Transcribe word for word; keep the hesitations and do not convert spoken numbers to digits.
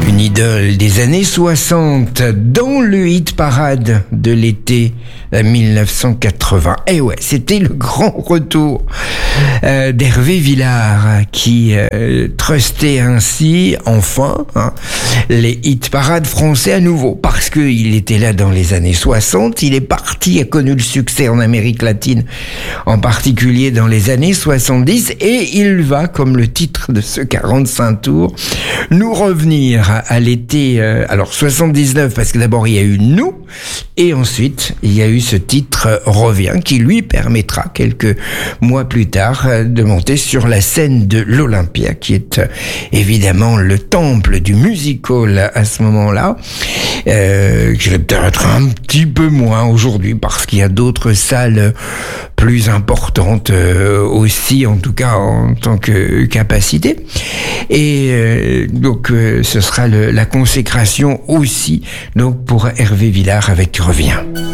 Une idole des années soixante dans le hit parade de l'été mille neuf cent quatre-vingts. Et ouais, c'était le grand retour euh, d'Hervé Villard qui euh, trustait ainsi enfin hein, les hit parades français à nouveau, parce qu'il était là dans les années soixante, il est parti, a connu le succès en Amérique latine, en particulier dans les années soixante-dix, et il va, comme le titre de ce quarante-cinq tours, nous revenir à l'été, euh, alors soixante-dix-neuf, parce que d'abord il y a eu Nous, et ensuite il y a eu ce titre euh, Revient, qui lui permettra quelques mois plus tard euh, de monter sur la scène de l'Olympia, qui est euh, évidemment le temple du music-hall à ce moment-là, euh, qui va peut-être un petit peu moins aujourd'hui, parce qu'il y a d'autres salles plus importantes euh, aussi, en tout cas en tant que capacité. Et euh, donc euh, ce sera le, la consécration aussi donc pour Hervé Villard avec Revient.